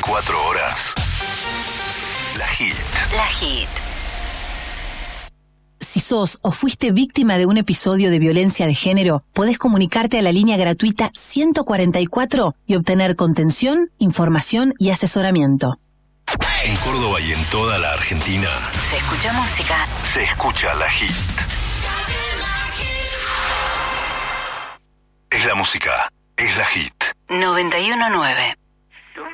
24 horas. La Hit. La Hit. Si sos o fuiste víctima de un episodio de violencia de género, podés comunicarte a la línea gratuita 144 y obtener contención, información y asesoramiento. En Córdoba y en toda la Argentina Se escucha música. se escucha La Hit. Es la música, es La Hit. 91.9.